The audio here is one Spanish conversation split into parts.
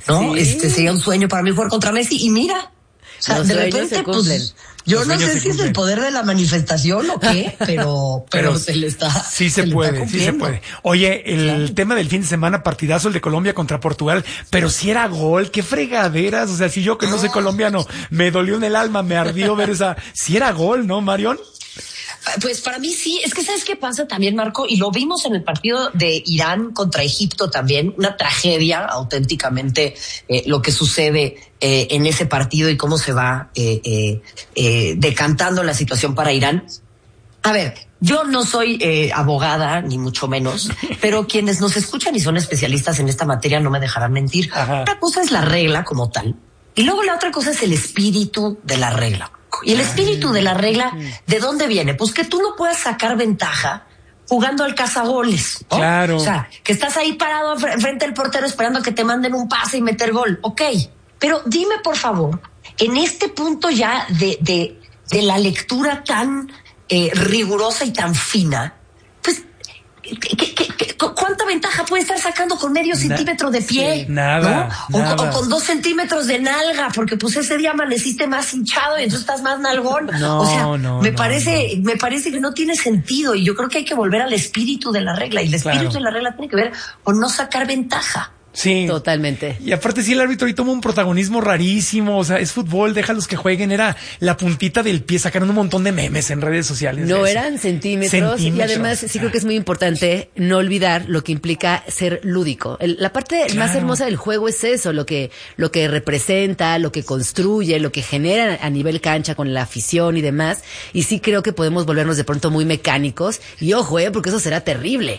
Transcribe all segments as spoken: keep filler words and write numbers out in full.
¿no? Sí. Este sería un sueño para mí jugar contra Messi y mira, o sea, Los de sueños repente, se cumplen. pues, yo Los no sueños sé se si es cumplen. el poder de la manifestación o qué, pero, pero, Pero se le está. Sí se, le está puede, sí se cumpliendo. puede. Oye, el Claro. tema del fin de semana, partidazo el de Colombia contra Portugal, pero si era gol, qué fregaderas, o sea, si yo que no soy colombiano, me dolió en el alma, me ardió ver esa, si era gol, ¿no, Marion? Pues para mí sí, es que ¿sabes qué pasa también, Marco? Y lo vimos en el partido de Irán contra Egipto también, una tragedia auténticamente eh, lo que sucede eh, en ese partido y cómo se va eh, eh, eh, decantando la situación para Irán. A ver, yo no soy eh, abogada, ni mucho menos, pero quienes nos escuchan y son especialistas en esta materia no me dejarán mentir. Ajá. Una cosa es la regla como tal, y luego la otra cosa es el espíritu de la regla. Y el espíritu de la regla, ¿de dónde viene? Pues que tú no puedas sacar ventaja jugando al cazagoles, ¿no? Claro. O sea, que estás ahí parado fr- frente al portero esperando a que te manden un pase y meter gol. Ok, pero dime por favor, en este punto ya de, de, de la lectura tan eh, rigurosa y tan fina, pues, ¿qué, qué, qué, qué- ¿cuánta ventaja puede estar sacando con medio Na- centímetro de pie? sí, nada, ¿no? O, nada. o con dos centímetros de nalga, porque pues ese día amaneciste más hinchado y entonces estás más nalgón. No, o sea, no, me no, parece, me parece que no tiene sentido y yo creo que hay que volver al espíritu de la regla y el espíritu Claro. de la regla tiene que ver con no sacar ventaja. Sí. Totalmente. Y aparte sí el árbitro ahí toma un protagonismo rarísimo, o sea, es fútbol, déjalos que jueguen, era la puntita del pie, sacaron un montón de memes en redes sociales. No de eso. eran centímetros, Centímetros. y además sí creo que es muy importante no olvidar lo que implica ser lúdico. El- la parte más Claro. hermosa del juego es eso, lo que lo que representa, lo que construye, lo que genera a nivel cancha con la afición y demás. Y sí creo que podemos volvernos de pronto muy mecánicos. Y ojo, eh, porque eso será terrible.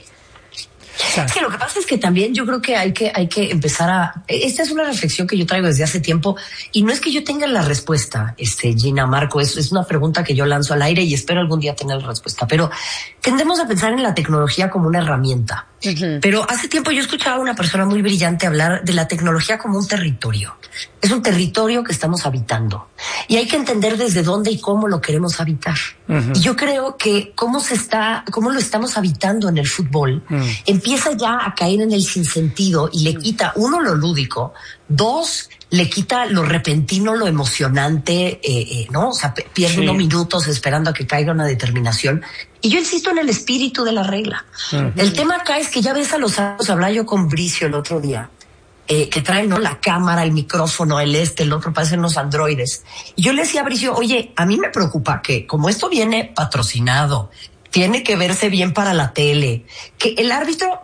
Es que lo que pasa es que también yo creo que hay que hay que empezar a. Esta es una reflexión que yo traigo desde hace tiempo y no es que yo tenga la respuesta, este Gina, Marco, es, es una pregunta que yo lanzo al aire y espero algún día tener la respuesta. Pero tendemos a pensar en la tecnología como una herramienta. Ujú. Pero hace tiempo yo escuchaba a una persona muy brillante hablar de la tecnología como un territorio. Es un territorio que estamos habitando y hay que entender desde dónde y cómo lo queremos habitar. Ujú. Y yo creo que cómo se está, cómo lo estamos habitando en el fútbol, Mm. empieza ya a caer en el sinsentido y le quita, uno, lo lúdico, dos, le quita lo repentino, lo emocionante, eh, eh, ¿no? O sea, pe- pierde Sí. unos minutos esperando a que caiga una determinación. Y yo insisto en el espíritu de la regla. Ujú. El tema acá es que ya ves a los años, hablaba yo con Bricio el otro día, eh, que traen, ¿no? La cámara, el micrófono, el este, el otro, parecen los androides. Y yo le decía a Bricio, oye, a mí me preocupa que como esto viene patrocinado, tiene que verse bien para la tele, que el árbitro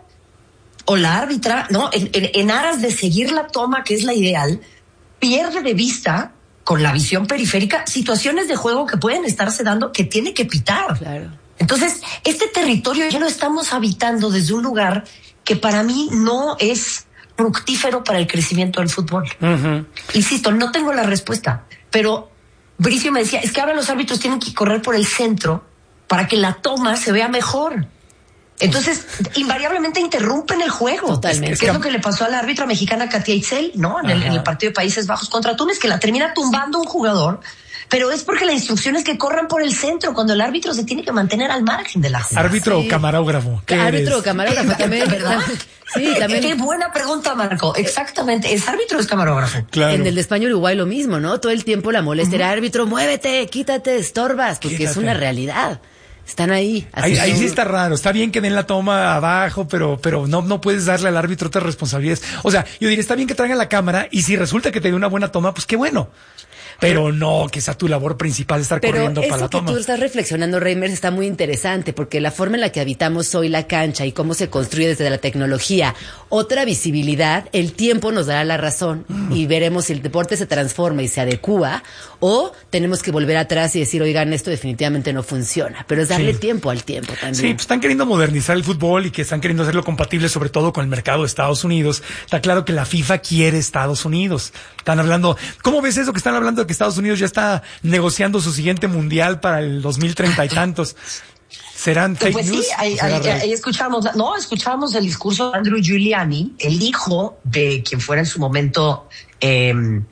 o la árbitra, ¿no? En, en, en aras de seguir la toma, que es la ideal, pierde de vista con la visión periférica situaciones de juego que pueden estarse dando que tiene que pitar. Claro. Entonces, este territorio ya lo estamos habitando desde un lugar que para mí no es fructífero para el crecimiento del fútbol. Ujú. Insisto, no tengo la respuesta, pero Bricio me decía, es que ahora los árbitros tienen que correr por el centro para que la toma se vea mejor. Entonces, invariablemente interrumpen el juego. Totalmente. ¿Qué es lo que le pasó a la árbitra mexicana Katia Itzel, ¿no? En el, Ajá. en el partido de Países Bajos contra Túnez, que la termina tumbando un jugador, pero es porque la instrucción es que corran por el centro, cuando el árbitro se tiene que mantener al margen de la jugada. Árbitro Sí. o camarógrafo. ¿Qué Árbitro o eres? camarógrafo también. ¿Verdad? Sí, también. Qué buena pregunta, Marco. Exactamente. ¿Es árbitro o es camarógrafo? Claro. En el de España Uruguay lo mismo, ¿no? Todo el tiempo la molestia era árbitro, muévete, quítate, estorbas, porque Quítate. es una realidad. Están ahí. Ahí, así ahí son. sí está raro, está bien que den la toma abajo, pero pero no no puedes darle al árbitro otras responsabilidades. O sea, yo diría, está bien que traigan la cámara y si resulta que te dé una buena toma, pues qué bueno. Pero no que sea tu labor principal estar Pero corriendo para eso la que toma. tú estás reflexionando, Reimers, está muy interesante, porque la forma en la que habitamos hoy la cancha y cómo se construye desde la tecnología, otra visibilidad, el tiempo nos dará la razón Mm. y veremos si el deporte se transforma y se adecúa, o tenemos que volver atrás y decir, oigan, esto definitivamente no funciona. Pero es darle Sí. tiempo al tiempo también. Sí, pues están queriendo modernizar el fútbol y que están queriendo hacerlo compatible sobre todo con el mercado de Estados Unidos. Está claro que la FIFA quiere Estados Unidos. Están hablando, ¿cómo ves eso que están hablando de que Estados Unidos ya está negociando su siguiente mundial para el dos mil treinta y tantos? ¿Serán fake Pues news? sí, ahí, ¿Será ahí- real? ahí escuchamos, la- no, escuchamos el discurso de Andrew Giuliani, el hijo de quien fuera en su momento eh,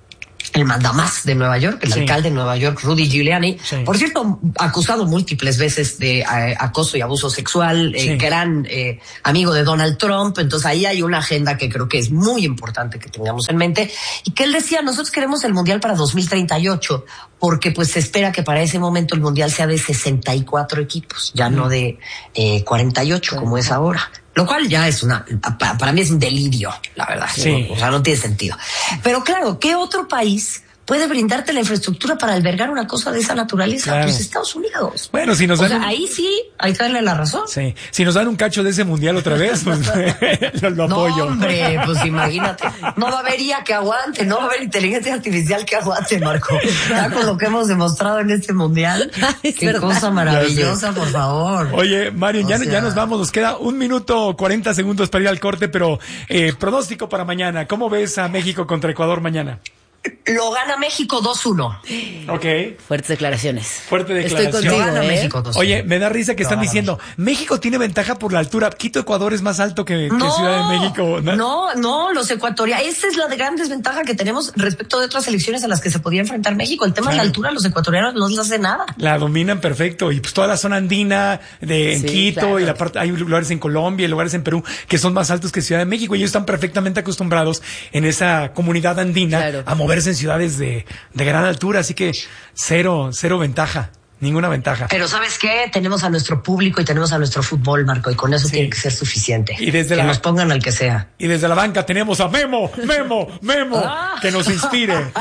el mandamás de Nueva York, el sí. alcalde de Nueva York, Rudy Giuliani, sí. por cierto, acusado múltiples veces de eh, acoso y abuso sexual, eh, sí. gran eh, amigo de Donald Trump. Entonces ahí hay una agenda que creo que es muy importante que tengamos en mente, y que él decía, nosotros queremos el Mundial para dos mil treinta y ocho, porque pues se espera que para ese momento el Mundial sea de sesenta y cuatro equipos, ya mm. no de eh, cuarenta y ocho como es ahora. Lo cual ya es una, para mí es un delirio, la verdad. Sí. ¿no? O sea, no tiene sentido. Pero claro, ¿qué otro país puede brindarte la infraestructura para albergar una cosa de esa naturaleza? Claro. Pues Estados Unidos. Bueno, si nos o dan... sea, un... ahí sí, hay que darle la razón. Sí. Si nos dan un cacho de ese mundial otra vez, pues lo, lo apoyo. No, hombre, pues imagínate. No va a haber I A que aguante, no va a haber inteligencia artificial que aguante, Marco. Ya con lo que hemos demostrado en este mundial. Ay, qué verdad. Cosa maravillosa, por favor. Oye, Marion, ya, sea... ya nos vamos. Nos queda un minuto, cuarenta segundos para ir al corte, pero eh, pronóstico para mañana. ¿Cómo ves a México contra Ecuador mañana? Lo gana México dos uno. Ok. Fuertes declaraciones. Fuerte declaración. Estoy contigo, gana ¿eh? México dos uno. Oye, me da risa que están diciendo, México tiene ventaja por la altura. Quito, Ecuador es más alto que, no, que Ciudad de México. ¿no? no, no, los ecuatorianos. Esa es la gran desventaja que tenemos respecto de otras elecciones a las que se podía enfrentar México. El tema claro. de la altura, los ecuatorianos no les hace nada. La dominan perfecto. Y pues toda la zona andina de en sí, Quito claro. y la parte, hay lugares en Colombia y lugares en Perú que son más altos que Ciudad de México. Y ellos están perfectamente acostumbrados en esa comunidad andina claro. a moverse en ciudades de De, de gran altura, así que cero, cero ventaja, ninguna ventaja. Pero ¿sabes qué? Tenemos a nuestro público y tenemos a nuestro fútbol, Marco, y con eso sí. tiene que ser suficiente. Y desde que la, nos pongan al que sea. Y desde la banca tenemos a Memo, Memo, Memo, que nos inspire.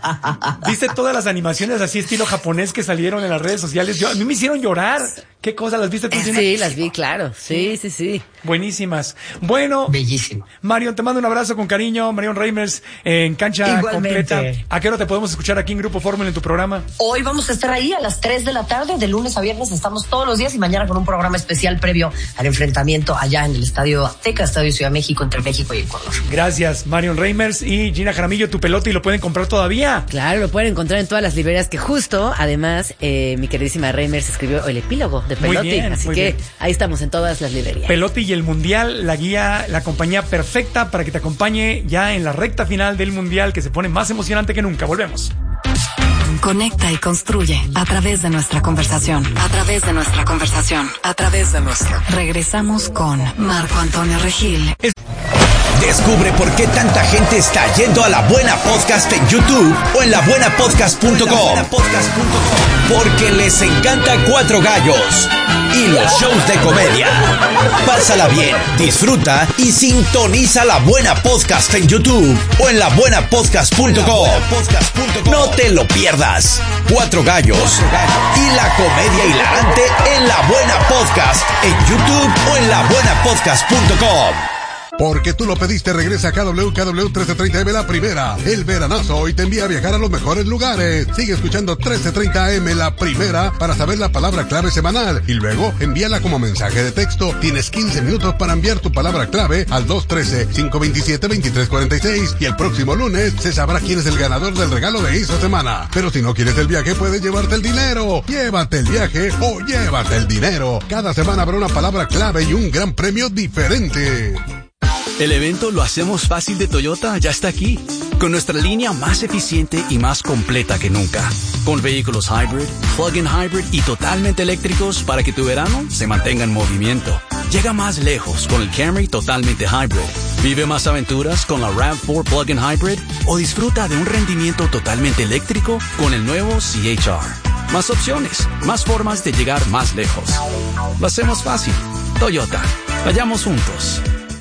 ¿Viste todas las animaciones así estilo japonés que salieron en las redes sociales? Yo, a mí me hicieron llorar. ¿Qué cosa? ¿Las viste tú? Sí, las vi, claro. Sí, sí, sí. Buenísimas. Bueno. Bellísimo. Marion, te mando un abrazo con cariño. Marion Reimers en Cancha Igualmente. Completa. ¿A qué hora te podemos escuchar aquí en Grupo Fórmula en tu programa? Hoy vamos a estar ahí a las tres de la tarde, de lunes a viernes estamos todos los días, y mañana con un programa especial previo al enfrentamiento allá en el Estadio Azteca, Estadio Ciudad de México, entre México y Ecuador. Gracias, Marion Reimers y Gina Jaramillo, tu pelota, y lo pueden comprar todavía. Claro, lo pueden encontrar en todas las librerías, que justo, además, eh, mi queridísima Reimers escribió el epílogo de Pelotti, bien, así que bien. Ahí estamos en todas las librerías. Pelotti y el Mundial, la guía, la compañía perfecta para que te acompañe ya en la recta final del Mundial, que se pone más emocionante que nunca. Volvemos. Conecta y construye a través de nuestra conversación. A través de nuestra conversación. A través de nuestra. Regresamos con Marco Antonio Regil. Es- Descubre por qué tanta gente está yendo a La Buena Podcast en YouTube o en la buena podcast punto com. Porque les encanta Cuatro Gallos y los shows de comedia. Pásala bien, disfruta y sintoniza La Buena Podcast en YouTube o en la buena podcast punto com. No te lo pierdas. Cuatro Gallos y la comedia hilarante en La Buena Podcast en YouTube o en la buena podcast punto com. Porque tú lo pediste, regresa a K W K W trece treinta M La Primera. El veranazo hoy te envía a viajar a los mejores lugares. Sigue escuchando trece treinta M La Primera para saber la palabra clave semanal y luego envíala como mensaje de texto. Tienes quince minutos para enviar tu palabra clave al dos uno tres, cinco dos siete, dos tres cuatro seis y el próximo lunes se sabrá quién es el ganador del regalo de esa semana. Pero si no quieres el viaje, puedes llevarte el dinero. Llévate el viaje o llévate el dinero. Cada semana habrá una palabra clave y un gran premio diferente. El evento Lo Hacemos Fácil de Toyota ya está aquí, con nuestra línea más eficiente y más completa que nunca, con vehículos hybrid, plug-in hybrid y totalmente eléctricos para que tu verano se mantenga en movimiento. Llega más lejos con el Camry totalmente hybrid. Vive más aventuras con la RAV cuatro plug-in hybrid o disfruta de un rendimiento totalmente eléctrico con el nuevo C H R. Más opciones, más formas de llegar más lejos. Lo hacemos fácil. Toyota. Vayamos juntos.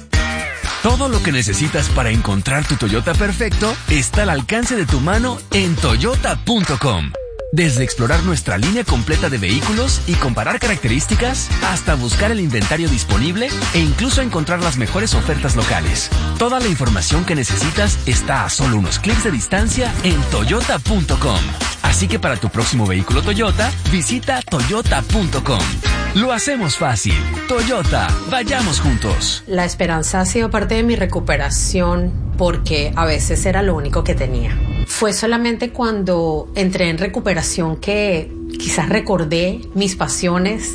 Todo lo que necesitas para encontrar tu Toyota perfecto está al alcance de tu mano en toyota punto com. Desde explorar nuestra línea completa de vehículos y comparar características, hasta buscar el inventario disponible e incluso encontrar las mejores ofertas locales. Toda la información que necesitas está a solo unos clics de distancia en toyota punto com. Así que para tu próximo vehículo Toyota, visita toyota punto com. Lo hacemos fácil. Toyota, vayamos juntos. La esperanza ha sido parte de mi recuperación porque a veces era lo único que tenía. Fue solamente cuando entré en recuperación que quizás recordé mis pasiones,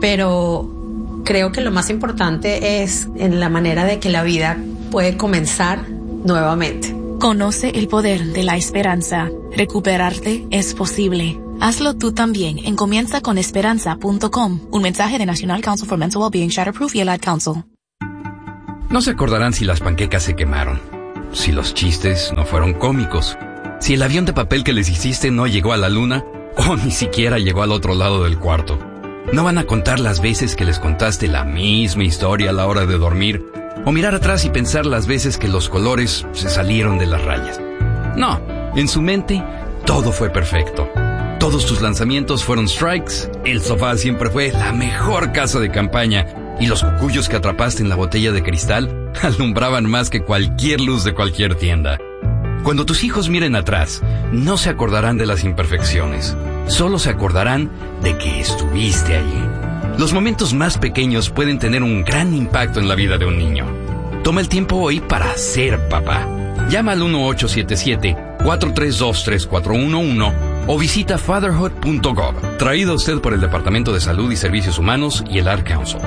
pero creo que lo más importante es en la manera de que la vida puede comenzar nuevamente. Conoce el poder de la esperanza. Recuperarte es posible. Hazlo tú también en comienza con esperanza punto com. Un mensaje de National Council for Mental Wellbeing, Shatterproof y el Ad Council. No se acordarán si las panquecas se quemaron, si los chistes no fueron cómicos, si el avión de papel que les hiciste no llegó a la luna o ni siquiera llegó al otro lado del cuarto. No van a contar las veces que les contaste la misma historia a la hora de dormir o mirar atrás y pensar las veces que los colores se salieron de las rayas. No, en su mente todo fue perfecto. Todos tus lanzamientos fueron strikes, el sofá siempre fue la mejor casa de campaña y los cucuyos que atrapaste en la botella de cristal alumbraban más que cualquier luz de cualquier tienda. Cuando tus hijos miren atrás, no se acordarán de las imperfecciones, solo se acordarán de que estuviste allí. Los momentos más pequeños pueden tener un gran impacto en la vida de un niño. Toma el tiempo hoy para ser papá. Llama al uno ocho siete siete, cuatro tres dos, tres cuatro uno uno o visita fatherhood punto gov. Traído a usted por el Departamento de Salud y Servicios Humanos y el Ad Council.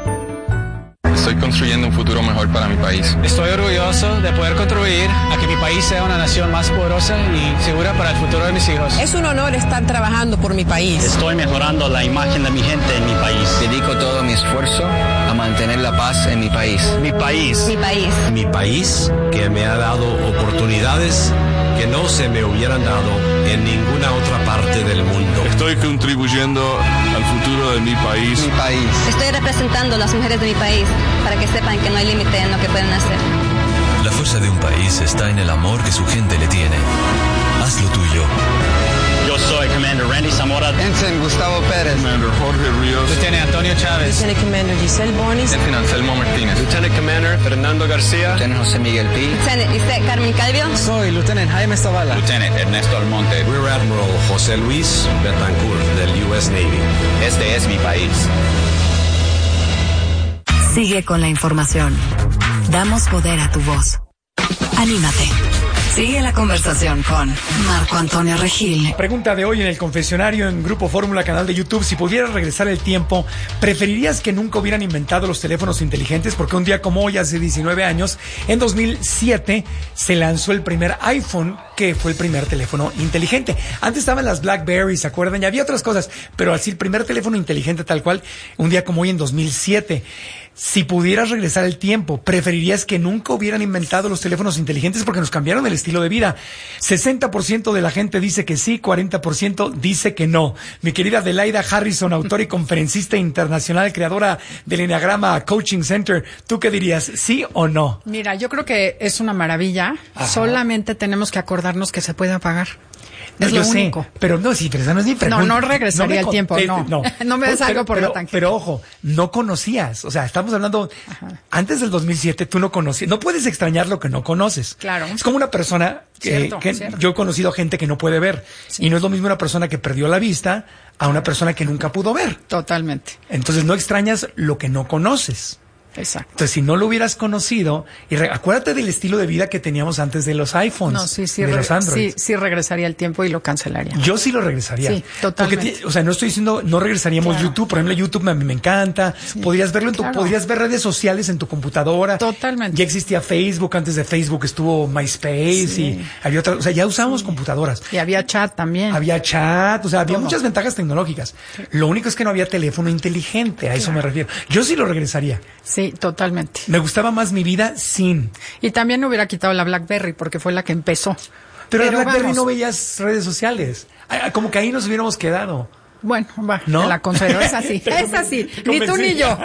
Estoy construyendo un futuro mejor para mi país. Estoy orgulloso de poder contribuir a que mi país sea una nación más poderosa y segura para el futuro de mis hijos. Es un honor estar trabajando por mi país. Estoy mejorando la imagen de mi gente en mi país. Dedico todo mi esfuerzo a mantener la paz en mi país. Mi país. Mi país. Mi país, que me ha dado oportunidades que no se me hubieran dado en ninguna otra parte del mundo. Estoy contribuyendo al futuro de mi país. Mi país. Estoy representando a las mujeres de mi país para que sepan que no hay límite en lo que pueden hacer. La fuerza de un país está en el amor que su gente le tiene. Haz lo tuyo. Yo soy Commander Randy Zamora. Ensign Gustavo Pérez. Commander Jorge Ríos. Lieutenant Antonio Chávez. Lieutenant Commander Giselle Bonis. Lieutenant Anselmo Martínez. Lieutenant Commander Fernando García. Lieutenant José Miguel Pi. Lieutenant Isaac Carmen Calvio. Soy Lieutenant Jaime Zavala. Lieutenant Ernesto Almonte. Rear Admiral José Luis Betancourt del U S Navy. Este es mi país. Sigue con la información. Damos poder a tu voz. Anímate. Sigue la conversación con Marco Antonio Regil. Pregunta de hoy en el confesionario en Grupo Fórmula, canal de YouTube. Si pudieras regresar el tiempo, ¿preferirías que nunca hubieran inventado los teléfonos inteligentes? Porque un día como hoy, hace diecinueve años, en dos mil siete, se lanzó el primer iPhone, que fue el primer teléfono inteligente. Antes estaban las BlackBerry, ¿se acuerdan? Y había otras cosas, pero así el primer teléfono inteligente tal cual, un día como hoy en dos mil siete. Si pudieras regresar el tiempo, ¿preferirías que nunca hubieran inventado los teléfonos inteligentes porque nos cambiaron el estilo de vida? sesenta por ciento de la gente dice que sí, cuarenta por ciento dice que no. Mi querida Adelaida Harrison, autora y conferencista internacional, creadora del Enneagrama Coaching Center, ¿tú qué dirías? ¿Sí o no? Mira, yo creo que es una maravilla. Ajá. Solamente tenemos que acordarnos que se puede apagar. No, es yo lo sé, único. Pero no, sí, pero esa no es mi pregunta. No, no regresaría el tiempo, no. No, no me des pero, algo por pero, la tangente. Pero ojo, no conocías. O sea, estamos hablando, ajá, antes del dos mil siete tú no conocías. No puedes extrañar lo que no conoces. Claro. Es como una persona que, cierto, que cierto. yo he conocido gente que no puede ver. Sí. Y no es lo mismo una persona que perdió la vista a una persona que nunca pudo ver. Totalmente. Entonces no extrañas lo que no conoces. Exacto. Entonces, si no lo hubieras conocido, y re, acuérdate del estilo de vida que teníamos antes de los iPhones, no, sí, sí, de re, los Android. Sí, sí regresaría el tiempo y lo cancelaría. Yo sí lo regresaría. Sí, totalmente. Porque, o sea, no estoy diciendo, no regresaríamos claro. YouTube. Por ejemplo, YouTube a mí me encanta. Sí, podrías verlo en tu, claro. podrías ver redes sociales en tu computadora. Totalmente. Ya existía Facebook, antes de Facebook estuvo MySpace sí. y había otra, o sea, ya usábamos sí. computadoras. Y había chat también. Había chat, o sea, había Todo. muchas ventajas tecnológicas. Sí. Lo único es que no había teléfono inteligente, a eso claro. me refiero. Yo sí lo regresaría. Sí, totalmente. Me gustaba más mi vida sin. Y también me hubiera quitado la BlackBerry porque fue la que empezó. Pero, Pero la BlackBerry vamos. no veías redes sociales. Como que ahí nos hubiéramos quedado. Bueno, va, ¿no? Te la concedo, es así, es así, ni tú ni yo.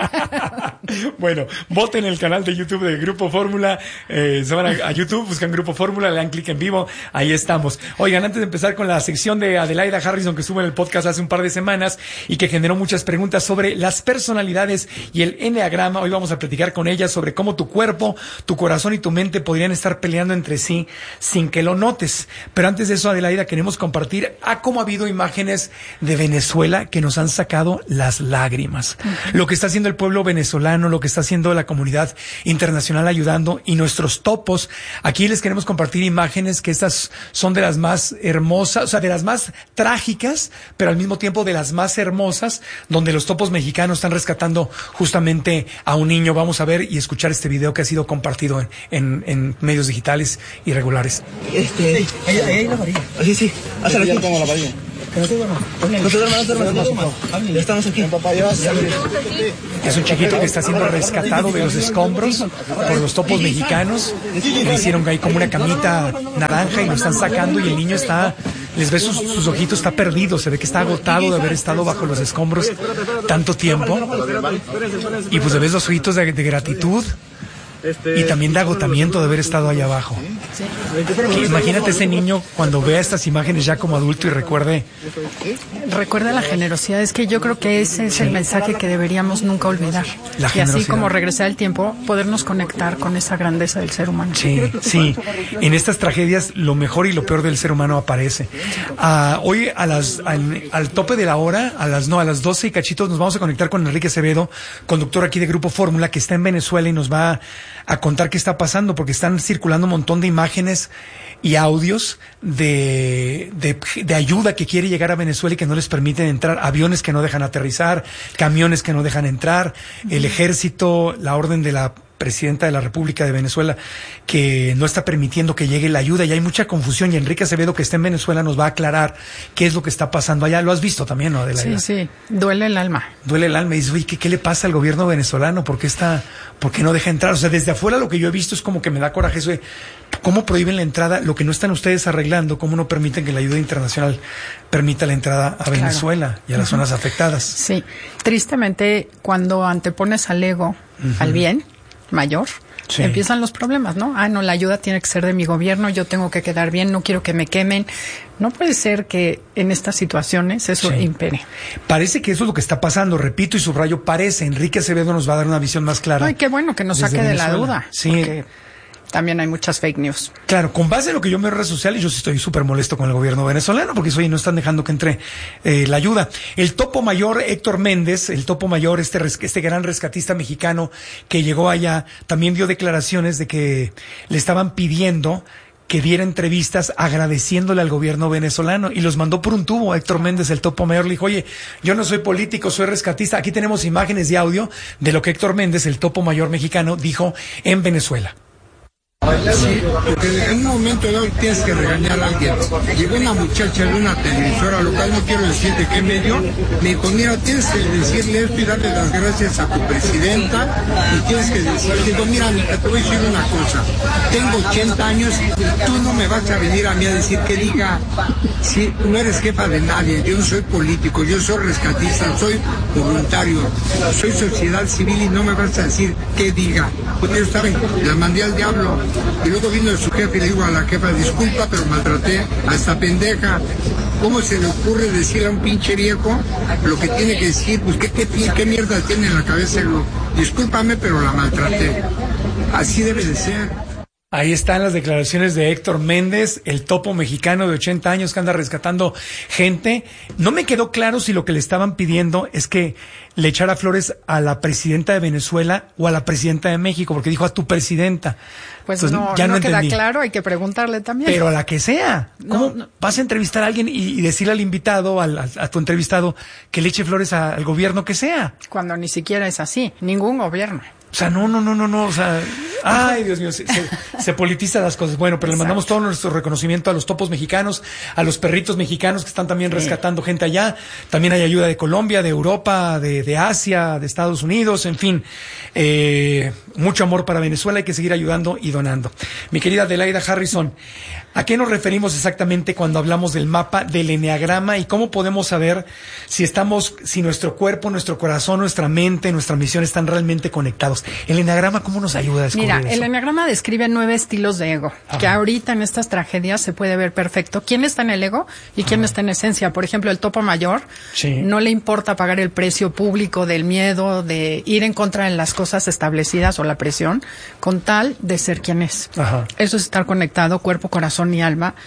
Bueno, voten en el canal de YouTube de Grupo Fórmula, eh, se van a, a YouTube, buscan Grupo Fórmula, le dan clic en vivo, ahí estamos. Oigan, antes de empezar con la sección de Adelaida Harrison que sube en el podcast hace un par de semanas y que generó muchas preguntas sobre las personalidades y el enneagrama, hoy vamos a platicar con ella sobre cómo tu cuerpo, tu corazón y tu mente podrían estar peleando entre sí sin que lo notes. Pero antes de eso, Adelaida, queremos compartir a cómo ha habido imágenes de Venezuela Venezuela que nos han sacado las lágrimas. Uh-huh. Lo que está haciendo el pueblo venezolano, lo que está haciendo la comunidad internacional ayudando y nuestros topos. Aquí les queremos compartir imágenes que estas son de las más hermosas, o sea, de las más trágicas, pero al mismo tiempo de las más hermosas, donde los topos mexicanos están rescatando justamente a un niño. Vamos a ver y escuchar este video que ha sido compartido en, en, en medios digitales y regulares. Este, ahí, ahí hay la varilla. Sí, sí, hasta aquí. Tengo la varilla. Que no te duermas. No te duermas, no te duermas. Ya estamos aquí. Es un chiquito que está siendo rescatado de los escombros por los topos mexicanos. Le hicieron ahí como una camita naranja y lo están sacando y el niño está, les ve sus, sus ojitos, está perdido, se ve que está agotado de haber estado bajo los escombros tanto tiempo. Y pues le ves los ojitos de, de gratitud. Y también de agotamiento de haber estado allá abajo. Sí. Imagínate ese niño cuando vea estas imágenes ya como adulto y recuerde. Recuerda la generosidad. Es que yo creo que ese es sí. el mensaje que deberíamos nunca olvidar. La y así como regresar el tiempo, podernos conectar con esa grandeza del ser humano. Sí, sí. En estas tragedias lo mejor y lo peor del ser humano aparece. Uh, hoy a las al, al tope de la hora, a las no a las doce y cachitos, nos vamos a conectar con Enrique Acevedo, conductor aquí de Grupo Fórmula, que está en Venezuela y nos va a a contar qué está pasando, porque están circulando un montón de imágenes y audios de, de, de ayuda que quiere llegar a Venezuela y que no les permiten entrar, aviones que no dejan aterrizar, camiones que no dejan entrar, el ejército, la orden de la presidenta de la República de Venezuela que no está permitiendo que llegue la ayuda y hay mucha confusión y Enrique Acevedo, que está en Venezuela, nos va a aclarar qué es lo que está pasando allá. Lo has visto también, ¿no, Adelaida? Sí, sí, duele el alma. Duele el alma y dices, oye, ¿qué, ¿qué le pasa al gobierno venezolano? ¿Por qué está, por qué no deja entrar? O sea, desde afuera lo que yo he visto es como que me da coraje eso de cómo prohíben la entrada, lo que no están ustedes arreglando, cómo no permiten que la ayuda internacional permita la entrada a Venezuela claro. y a las uh-huh. zonas afectadas. Sí, tristemente cuando antepones al ego, uh-huh. al bien mayor, sí. empiezan los problemas, ¿no? Ah, no, la ayuda tiene que ser de mi gobierno, yo tengo que quedar bien, no quiero que me quemen. No puede ser que en estas situaciones eso sí. impere. Parece que eso es lo que está pasando, repito y subrayo, parece. Enrique Acevedo nos va a dar una visión más clara. Ay, qué bueno que nos saque Venezuela. De la duda. Sí. Porque también hay muchas fake news. Claro, con base en lo que yo veo en redes sociales, yo sí estoy súper molesto con el gobierno venezolano, porque oye, no están dejando que entre eh, la ayuda. El topo mayor Héctor Méndez, el topo mayor, este, este gran rescatista mexicano que llegó allá, también dio declaraciones de que le estaban pidiendo que diera entrevistas agradeciéndole al gobierno venezolano y los mandó por un tubo. Héctor Méndez, el topo mayor, le dijo, oye, yo no soy político, soy rescatista. Aquí tenemos imágenes y audio de lo que Héctor Méndez, el topo mayor mexicano, dijo en Venezuela. Sí, porque en un momento dado tienes que regañar a alguien. Llegó una muchacha de una televisora local, no quiero decir de qué medio, me dijo, mira, tienes que decirle esto y darle las gracias a tu presidenta, y tienes que decirle, digo, mira, te voy a decir una cosa, tengo ochenta años y tú no me vas a venir a mí a decir que diga, si no eres jefa de nadie, yo no soy político, yo soy rescatista, soy voluntario, soy sociedad civil y no me vas a decir que diga. Pues yo estaba, la mandé al diablo. Y luego vino su jefe y le digo a la jefa, disculpa, pero maltraté a esta pendeja. ¿Cómo se le ocurre decirle a un pinche viejo lo que tiene que decir? Pues qué, qué, qué mierda tiene en la cabeza. Digo, discúlpame, pero la maltraté. Así debe de ser. Ahí están las declaraciones de Héctor Méndez, el topo mexicano de ochenta años que anda rescatando gente. No me quedó claro si lo que le estaban pidiendo es que le echara flores a la presidenta de Venezuela o a la presidenta de México, porque dijo a tu presidenta. Pues Entonces, no, ya no, no queda claro, hay que preguntarle también. Pero a la que sea. ¿Cómo no, no. vas a entrevistar a alguien y, y decirle al invitado, al, a, a tu entrevistado, que le eche flores a, al gobierno que sea? Cuando ni siquiera es así, ningún gobierno. O sea, no, no, no, no, no, o sea, ay, Dios mío, se, se, se politizan las cosas. Bueno, pero Exacto. le mandamos todo nuestro reconocimiento a los topos mexicanos, a los perritos mexicanos que están también rescatando gente allá. También hay ayuda de Colombia, de Europa, de, de Asia, de Estados Unidos, en fin. Eh, mucho amor para Venezuela, hay que seguir ayudando y donando. Mi querida Adelaida Harrison, ¿a qué nos referimos exactamente cuando hablamos del mapa del eneagrama y cómo podemos saber si estamos, si nuestro cuerpo, nuestro corazón, nuestra mente, nuestra misión están realmente conectados? El eneagrama, ¿cómo nos ayuda a descubrir Mira, eso? el eneagrama describe nueve estilos de ego, Ajá. que ahorita en estas tragedias se puede ver perfecto quién está en el ego y quién Ajá. está en esencia. Por ejemplo, el topo mayor sí. no le importa pagar el precio público del miedo, de ir en contra de las cosas establecidas o la presión, con tal de ser quien es. Ajá. Eso es estar conectado, cuerpo, corazón y alma.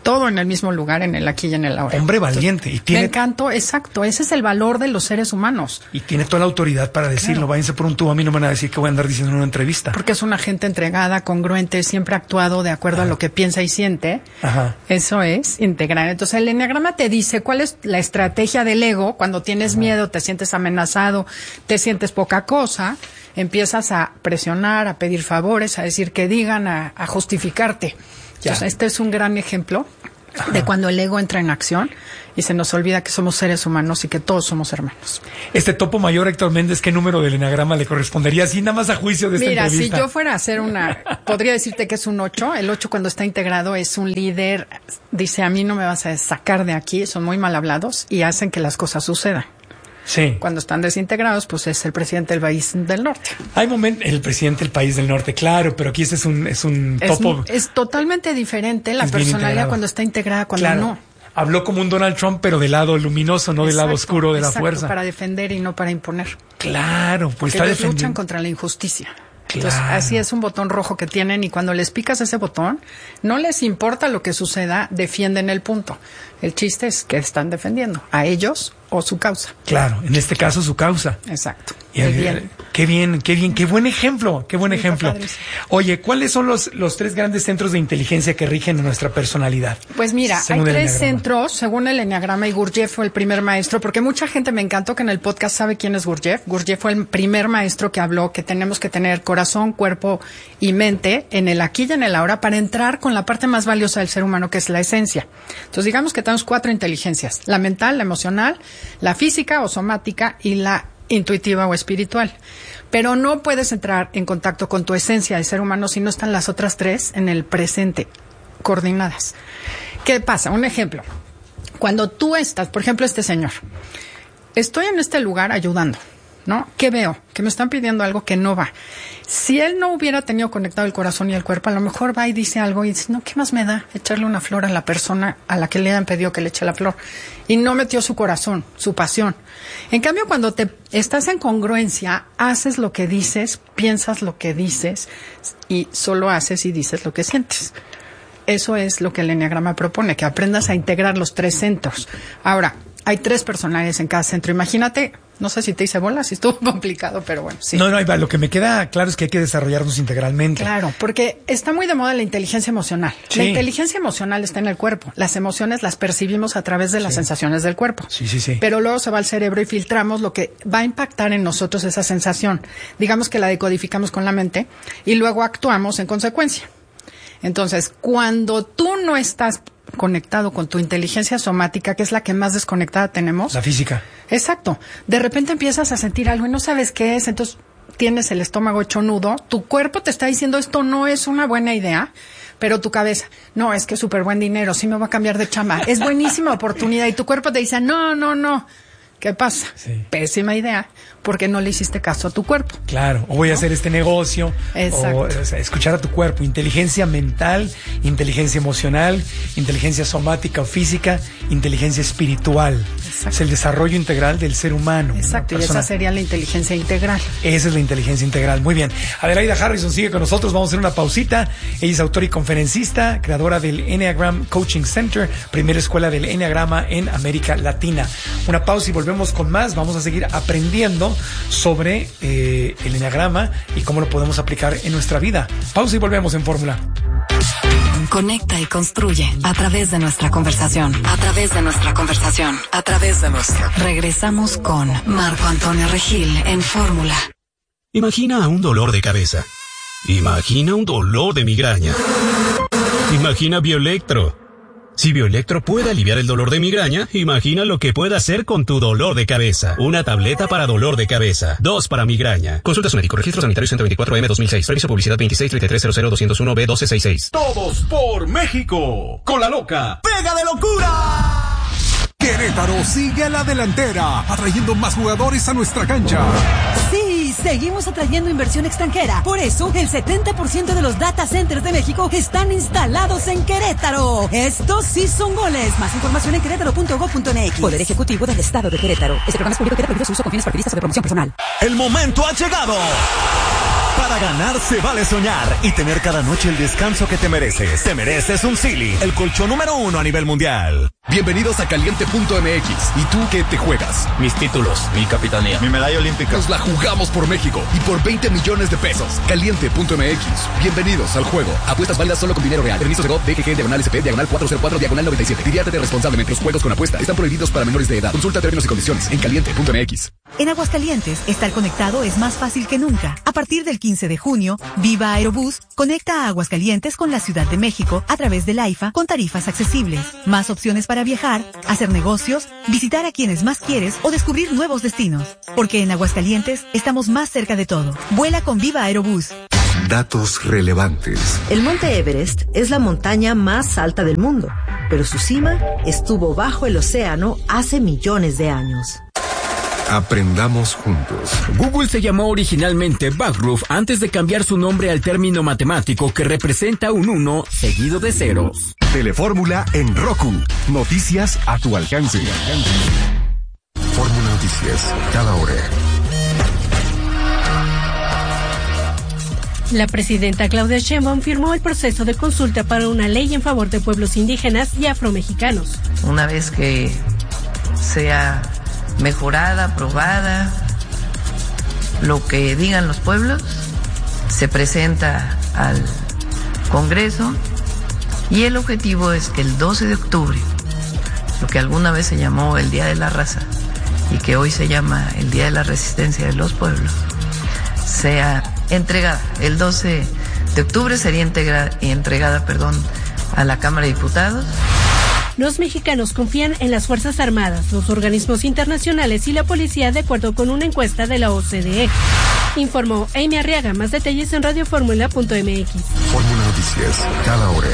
todo en el mismo lugar, en el aquí y en el ahora. Hombre valiente. Entonces, y tiene... Me encantó, exacto. Ese es el valor de los seres humanos. Y tiene toda la autoridad para decirlo. Claro. Váyanse por un tubo, a mí no me van a decir que voy a andar diciendo en una entrevista. Porque es una gente entregada, congruente, siempre ha actuado de acuerdo Ajá. a lo que piensa y siente. Ajá. Eso es integral. Entonces el enneagrama te dice cuál es la estrategia del ego cuando tienes Ajá. miedo, te sientes amenazado, te sientes poca cosa, empiezas a presionar, a pedir favores, a decir que digan, a, a justificarte. Ya. Entonces, este es un gran ejemplo Ajá. de cuando el ego entra en acción y se nos olvida que somos seres humanos y que todos somos hermanos. Este topo mayor, Héctor Méndez, ¿qué número del enneagrama le correspondería? Así nada más a juicio de esta Mira, entrevista. si yo fuera a hacer una, podría decirte que es un ocho. El ocho cuando está integrado es un líder, dice a mí no me vas a sacar de aquí, son muy mal hablados y hacen que las cosas sucedan. Sí. Cuando están desintegrados, pues es el presidente del país del norte. Hay momentos, el presidente del país del norte, claro, pero aquí este es un, es un topo. Es, es totalmente diferente la personalidad cuando está integrada, cuando claro. no. Habló como un Donald Trump, pero del lado luminoso, no exacto, del lado oscuro de exacto, la fuerza. Para defender y no para imponer. Claro, pues Porque está ellos defendiendo. luchan contra la injusticia. Claro. Entonces, así es un botón rojo que tienen y cuando les picas ese botón, no les importa lo que suceda, defienden el punto. El chiste es que están defendiendo a ellos o su causa. Claro, en este caso su causa. Exacto. Y el bien. Qué bien, qué bien, qué buen ejemplo, qué buen sí, ejemplo. Oye, ¿cuáles son los, los tres grandes centros de inteligencia que rigen nuestra personalidad? Pues mira, hay tres centros, según el enneagrama, y Gurdjieff fue el primer maestro, porque mucha gente, me encantó que en el podcast sabe quién es Gurdjieff. Gurdjieff fue el primer maestro que habló que tenemos que tener corazón, cuerpo y mente en el aquí y en el ahora para entrar con la parte más valiosa del ser humano, que es la esencia. Entonces, digamos que tenemos cuatro inteligencias: la mental, la emocional, la física o somática y la intuitiva o espiritual. Pero no puedes entrar en contacto con tu esencia de ser humano si no están las otras tres en el presente, coordinadas. ¿Qué pasa? Un ejemplo. Cuando tú estás, por ejemplo, este señor, estoy en este lugar ayudando, ¿no? ¿Qué veo? Que me están pidiendo algo que no va. Si él no hubiera tenido conectado el corazón y el cuerpo, a lo mejor va y dice algo y dice, no, ¿qué más me da? Echarle una flor a la persona a la que le han pedido que le eche la flor. Y no metió su corazón, su pasión. En cambio, cuando te estás en congruencia, haces lo que dices, piensas lo que dices y solo haces y dices lo que sientes. Eso es lo que el enneagrama propone, que aprendas a integrar los tres centros. Ahora, hay tres personalidades en cada centro. Imagínate, no sé si te hice bolas, si estuvo complicado, pero bueno, sí. No, no, Iba, lo que me queda claro es que hay que desarrollarnos integralmente. Claro, porque está muy de moda la inteligencia emocional. Sí. La inteligencia emocional está en el cuerpo. Las emociones las percibimos a través de las sí. sensaciones del cuerpo. Sí, sí, sí. Pero luego se va al cerebro y filtramos lo que va a impactar en nosotros esa sensación. Digamos que la decodificamos con la mente y luego actuamos en consecuencia. Entonces, cuando tú no estás conectado con tu inteligencia somática, que es la que más desconectada tenemos. La física. Exacto. De repente empiezas a sentir algo y no sabes qué es, entonces tienes el estómago hecho nudo, tu cuerpo te está diciendo esto no es una buena idea, pero tu cabeza, no, es que es súper buen dinero, sí me va a cambiar de chamba, es buenísima oportunidad y tu cuerpo te dice, no, no, no. ¿Qué pasa? Sí. Pésima idea, porque no le hiciste caso a tu cuerpo. Claro, o voy ¿no? a hacer este negocio. Exacto. O, o sea, escuchar a tu cuerpo. Inteligencia mental, inteligencia emocional, inteligencia somática o física, inteligencia espiritual. Exacto. Es el desarrollo integral del ser humano. Exacto, y esa sería la inteligencia integral. Esa es la inteligencia integral. Muy bien. Adelaida Harrison sigue con nosotros. Vamos a hacer una pausita. Ella es autora y conferencista, creadora del Enneagram Coaching Center, primera escuela del Enneagrama en América Latina. Una pausa y volvemos con más. Vamos a seguir aprendiendo sobre eh, el enneagrama y cómo lo podemos aplicar en nuestra vida. Pausa y volvemos en Fórmula. Conecta y construye a través de nuestra conversación, a través de nuestra conversación, a través de nuestra. Regresamos con Marco Antonio Regil en Fórmula. Imagina un dolor de cabeza. Imagina un dolor de migraña. Imagina Bioelectro. Si Bioelectro puede aliviar el dolor de migraña, imagina lo que puede hacer con tu dolor de cabeza. Una tableta para dolor de cabeza. Dos para migraña. Consulta su médico. Registro sanitario ciento veinticuatro M dos mil seis. Previso publicidad veintiséis treinta y tres cero cero doscientos uno B doce sesenta y seis. Todos por México. Con la loca. ¡Pega de locura! Querétaro sigue a la delantera, atrayendo más jugadores a nuestra cancha. Sí, seguimos atrayendo inversión extranjera. Por eso, el setenta por ciento de los data centers de México están instalados en Querétaro. Estos sí son goles. Más información en querétaro punto gob punto m x. Poder Ejecutivo del Estado de Querétaro. Este programa es público y queda prohibido su uso con fines partidistas o de promoción personal. El momento ha llegado Para ganar se vale soñar y tener cada noche el descanso que te mereces. Te mereces un Sealy, el colchón número uno a nivel mundial. Bienvenidos a Caliente punto M X. ¿Y tú qué te juegas? Mis títulos, mi capitanía, mi medalla olímpica. Nos la jugamos por México y por veinte millones de pesos. Caliente punto M X. Bienvenidos al juego. Apuestas válidas solo con dinero real. Permiso de G O V, D G G, diagonal S P, diagonal cuatro cero cuatro, diagonal noventa y siete. Diviértete responsablemente. Los juegos con apuesta están prohibidos para menores de edad. Consulta términos y condiciones en Caliente punto M X. En Aguascalientes, estar conectado es más fácil que nunca. A partir del quince de junio, Viva Aerobús conecta a Aguascalientes con la Ciudad de México a través del AIFA con tarifas accesibles. Más opciones para viajar, hacer negocios, visitar a quienes más quieres o descubrir nuevos destinos. Porque en Aguascalientes estamos más cerca de todo. Vuela con Viva Aerobús. Datos relevantes. El Monte Everest es la montaña más alta del mundo, pero su cima estuvo bajo el océano hace millones de años. Aprendamos juntos. Google se llamó originalmente Backroof antes de cambiar su nombre al término matemático que representa un uno seguido de ceros. Telefórmula en Roku. Noticias a tu alcance. Fórmula Noticias, cada hora. La presidenta Claudia Sheinbaum firmó el proceso de consulta para una ley en favor de pueblos indígenas y afromexicanos. Una vez que sea mejorada, aprobada, lo que digan los pueblos, se presenta al Congreso y el objetivo es que el doce de octubre, lo que alguna vez se llamó el Día de la Raza y que hoy se llama el Día de la Resistencia de los Pueblos, sea entregada. El doce de octubre sería integra, entregada, perdón, a la Cámara de Diputados. Los mexicanos confían en las Fuerzas Armadas, los organismos internacionales y la policía, de acuerdo con una encuesta de la O C D E. Informó Amy Arriaga. Más detalles en radio fórmula punto M X. Fórmula Noticias, cada hora.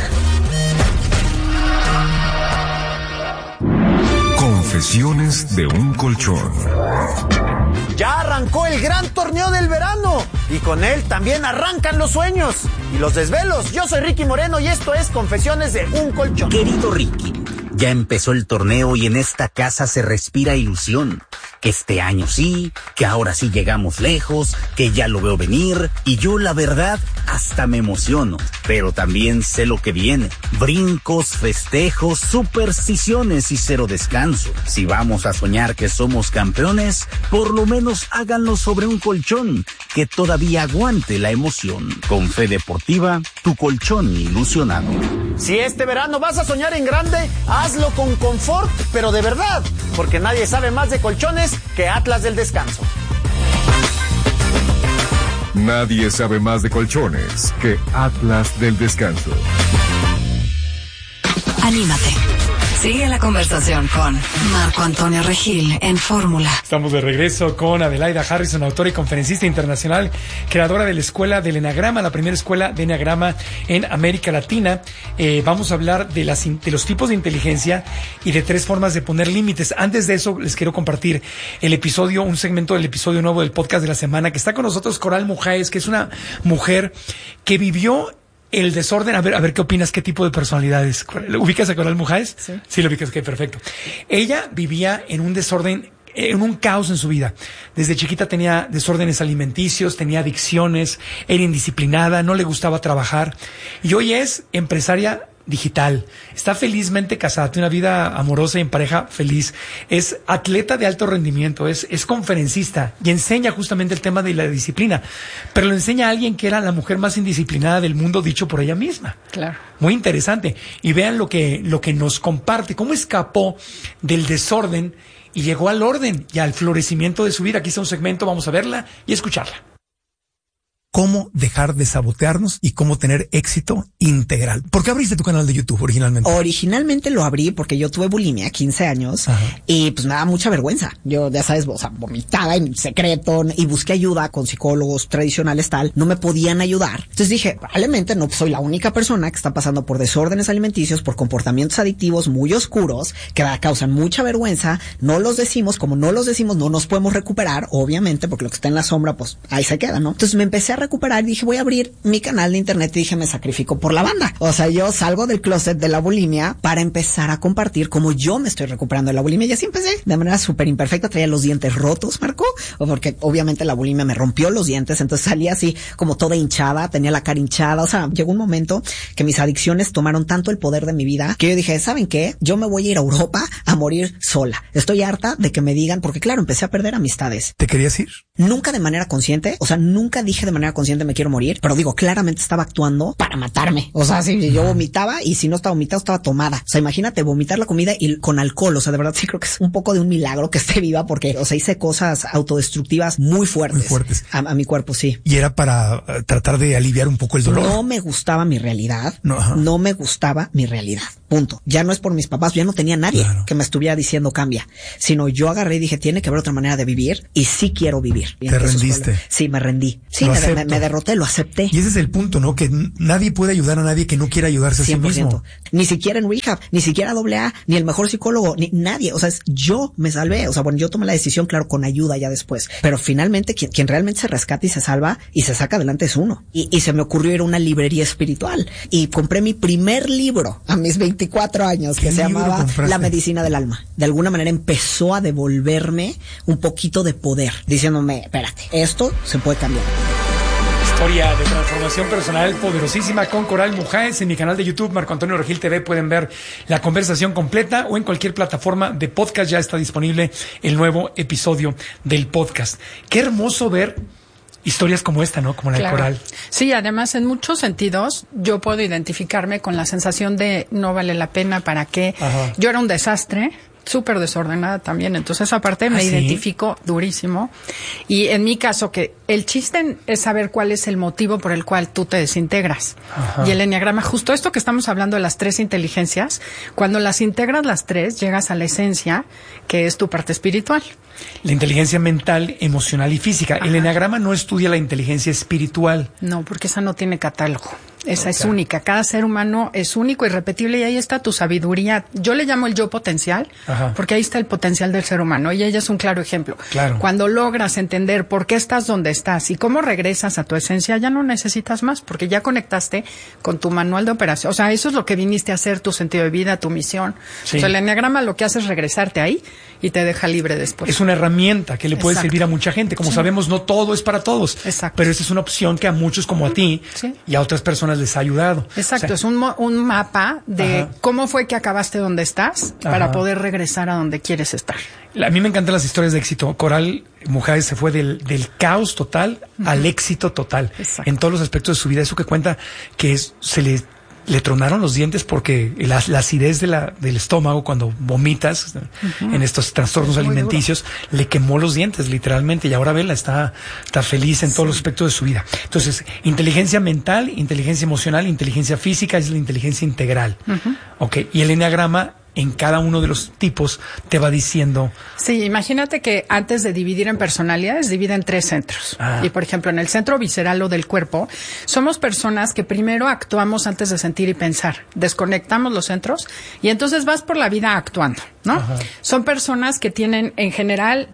Confesiones de un colchón. Ya arrancó el gran torneo del verano y con él también arrancan los sueños y los desvelos. Yo soy Ricky Moreno y esto es Confesiones de un colchón. Querido Ricky, ya empezó el torneo y en esta casa se respira ilusión. Que este año sí, que ahora sí llegamos lejos, que ya lo veo venir y yo la verdad hasta me emociono, pero también sé lo que viene. Brincos, festejos, supersticiones y cero descanso. Si vamos a soñar que somos campeones, por lo menos háganlo sobre un colchón que todavía aguante la emoción. Con Fe Deportiva, tu colchón ilusionado. Si este verano vas a soñar en grande, hazlo con confort, pero de verdad, porque nadie sabe más de colchones que Atlas del Descanso. Nadie sabe más de colchones que Atlas del Descanso. Anímate. Sigue la conversación con Marco Antonio Regil en Fórmula. Estamos de regreso con Adelaida Harrison, autora y conferencista internacional, creadora de la Escuela del Eneagrama, la primera escuela de Eneagrama en América Latina. Eh, vamos a hablar de, las, de los tipos de inteligencia y de tres formas de poner límites. Antes de eso, les quiero compartir el episodio, un segmento del episodio nuevo del podcast de la semana, que está con nosotros Coral Mujáez, que es una mujer que vivió el desorden. A ver, a ver, ¿qué opinas? ¿Qué tipo de personalidades? ¿Ubicas a Coral Mujáez? Sí. Sí, lo ubicas, que perfecto. Ella vivía en un desorden, en un caos en su vida. Desde chiquita tenía desórdenes alimenticios, tenía adicciones, era indisciplinada, no le gustaba trabajar. Y hoy es empresaria digital. Está felizmente casada, tiene una vida amorosa y en pareja feliz. Es atleta de alto rendimiento, es, es conferencista y enseña justamente el tema de la disciplina. Pero lo enseña a alguien que era la mujer más indisciplinada del mundo, dicho por ella misma. Claro. Muy interesante. Y vean lo que, lo que nos comparte, cómo escapó del desorden y llegó al orden y al florecimiento de su vida. Aquí está un segmento, vamos a verla y escucharla. Cómo dejar de sabotearnos y cómo tener éxito integral. ¿Por qué abriste tu canal de YouTube originalmente? Originalmente lo abrí porque yo tuve bulimia, quince años, ajá, y pues me daba mucha vergüenza. Yo, ya sabes, o sea, vomitaba en secreto y busqué ayuda con psicólogos tradicionales, tal. No me podían ayudar. Entonces dije, probablemente no soy la única persona que está pasando por desórdenes alimenticios, por comportamientos adictivos muy oscuros que causan mucha vergüenza. No los decimos, como no los decimos, no nos podemos recuperar, obviamente, porque lo que está en la sombra, pues ahí se queda, ¿no? Entonces me empecé a recuperar y dije, voy a abrir mi canal de internet y dije, me sacrifico por la banda. O sea, yo salgo del closet de la bulimia para empezar a compartir cómo yo me estoy recuperando de la bulimia. Y así empecé de manera súper imperfecta. Traía los dientes rotos, Marco, porque obviamente la bulimia me rompió los dientes. Entonces salía así como toda hinchada, tenía la cara hinchada. O sea, llegó un momento que mis adicciones tomaron tanto el poder de mi vida que yo dije, ¿saben qué? Yo me voy a ir a Europa a morir sola. Estoy harta de que me digan, porque claro, empecé a perder amistades. ¿Te querías ir? Nunca de manera consciente, o sea, nunca dije de manera consciente me quiero morir, pero digo, claramente estaba actuando para matarme. O sea, si yo vomitaba y si no estaba vomitado, estaba tomada. O sea, imagínate vomitar la comida y con alcohol. O sea, de verdad sí creo que es un poco de un milagro que esté viva porque, o sea, hice cosas autodestructivas muy fuertes. Muy fuertes. A, a mi cuerpo, sí. Y era para uh, tratar de aliviar un poco el dolor. No me gustaba mi realidad. No, ajá. no me gustaba mi realidad. Punto. Ya no es por mis papás, ya no tenía nadie claro. que me estuviera diciendo cambia, sino yo agarré y dije, tiene que haber otra manera de vivir y sí quiero vivir. Y ¿te rendiste? Sí, me rendí. Sí, me, me, me derroté, lo acepté. Y ese es el punto, ¿no? Que nadie puede ayudar a nadie que no quiera ayudarse a sí mismo. Ni siquiera en rehab, ni siquiera doble A, ni el mejor psicólogo, ni nadie. O sea, es, yo me salvé. O sea, bueno, yo tomé la decisión, claro, con ayuda ya después. Pero finalmente, quien, quien realmente se rescata y se salva y se saca adelante es uno. Y, y se me ocurrió ir a una librería espiritual. Y compré mi primer libro a mis veinticuatro años, que se llamaba compraste? La medicina del alma. De alguna manera empezó a devolverme un poquito de poder, diciéndome, espérate, esto se puede cambiar. Historia de transformación personal poderosísima con Coral Mujáez. En mi canal de YouTube, Marco Antonio Regil T V, pueden ver la conversación completa o en cualquier plataforma de podcast ya está disponible el nuevo episodio del podcast. Qué hermoso ver historias como esta, ¿no? Como la claro. de Coral. Sí, además en muchos sentidos yo puedo identificarme con la sensación de no vale la pena, ¿para qué? Ajá. Yo era un desastre, súper desordenada también, entonces esa parte me ¿Ah, identifico sí? durísimo. Y en mi caso, que el chiste es saber cuál es el motivo por el cual tú te desintegras. Ajá. Y el enneagrama, justo esto que estamos hablando de las tres inteligencias, cuando las integras las tres, llegas a la esencia, que es tu parte espiritual. La inteligencia mental, emocional y física. Ajá. El enneagrama no estudia la inteligencia espiritual. No, porque esa no tiene catálogo. Esa okay. es única. Cada ser humano es único, irrepetible, y ahí está tu sabiduría. Yo le llamo el yo potencial, Ajá. porque ahí está el potencial del ser humano, y ella es un claro ejemplo. Claro. Cuando logras entender por qué estás donde estás y cómo regresas a tu esencia, ya no necesitas más, porque ya conectaste con tu manual de operación. O sea, eso es lo que viniste a hacer, tu sentido de vida, tu misión. Sí. O sea, el enneagrama lo que hace es regresarte ahí y te deja libre después. Es una herramienta que le puede Exacto. servir a mucha gente. Como sí. sabemos, no todo es para todos. Exacto. Pero esa es una opción que a muchos como a ti sí. y a otras personas les ha ayudado. Exacto, o sea, es un, un mapa de Ajá. cómo fue que acabaste donde estás para Ajá. poder regresar a donde quieres estar. A mí me encantan las historias de éxito. Coral Mujáez se fue del, del caos total uh-huh. al éxito total. Exacto. En todos los aspectos de su vida. Eso que cuenta que es, se le... le tronaron los dientes porque la, la acidez de la, del estómago cuando vomitas uh-huh. en estos trastornos alimenticios duro. Le quemó los dientes literalmente, y ahora Vela está, está feliz en sí. todos los aspectos de su vida. Entonces, inteligencia mental, inteligencia emocional, inteligencia física es la inteligencia integral. Uh-huh. Okay. Y el enneagrama en cada uno de los tipos te va diciendo. Sí, imagínate que antes de dividir en personalidades, divide en tres centros. Ah. Y por ejemplo, en el centro visceral o del cuerpo, somos personas que primero actuamos antes de sentir y pensar. Desconectamos los centros y entonces vas por la vida actuando, ¿no? Ajá. Son personas que tienen, en general,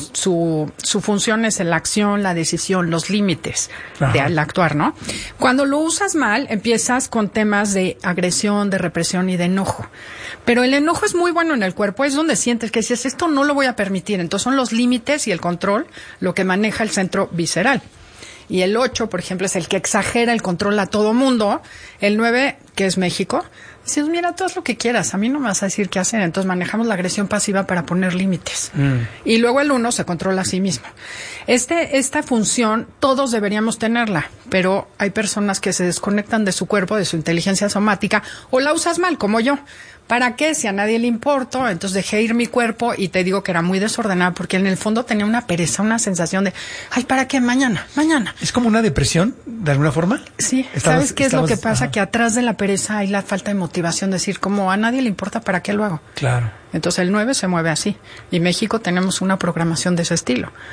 su, su función es la acción, la decisión, los límites de, al actuar, ¿no? Cuando lo usas mal, empiezas con temas de agresión, de represión y de enojo. Pero el enojo es muy bueno en el cuerpo, es donde sientes que dices, esto no lo voy a permitir. Entonces son los límites y el control lo que maneja el centro visceral. Y el ocho, por ejemplo, es el que exagera el control a todo mundo. El nueve, que es México, dices, mira, tú haz lo que quieras, a mí no me vas a decir qué hacer. Entonces manejamos la agresión pasiva para poner límites. Mm. Y luego el uno se controla a sí mismo. Este, esta función todos deberíamos tenerla, pero hay personas que se desconectan de su cuerpo, de su inteligencia somática, o la usas mal, como yo. ¿Para qué? Si a nadie le importo, entonces dejé ir mi cuerpo y te digo que era muy desordenada porque en el fondo tenía una pereza, una sensación de, ay, ¿para qué? Mañana, mañana. ¿Es como una depresión, de alguna forma? Sí. Estabas, ¿sabes qué estabas, es lo que pasa? Ajá. Que atrás de la pereza hay la falta de motivación, decir, como a nadie le importa, ¿para qué lo hago? Claro. Entonces el nueve se mueve así. Y México tenemos una programación de ese estilo.